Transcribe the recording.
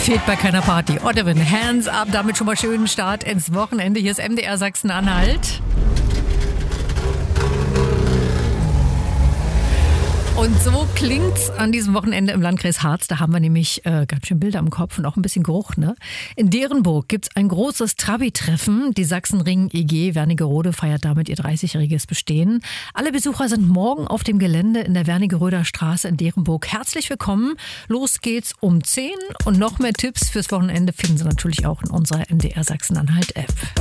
Fehlt bei keiner Party. Otterwin, hands up, damit schon mal schönen Start ins Wochenende. Hier ist MDR Sachsen-Anhalt. Und so klingt's an diesem Wochenende im Landkreis Harz. Da haben wir nämlich ganz schön Bilder im Kopf und auch ein bisschen Geruch, ne? In Derenburg gibt's ein großes Trabi-Treffen. Die Sachsenring EG Wernigerode feiert damit ihr 30-jähriges Bestehen. Alle Besucher sind morgen auf dem Gelände in der Wernigeroder Straße in Derenburg. Herzlich willkommen. Los geht's um 10. Und noch mehr Tipps fürs Wochenende finden Sie natürlich auch in unserer MDR Sachsen-Anhalt-App.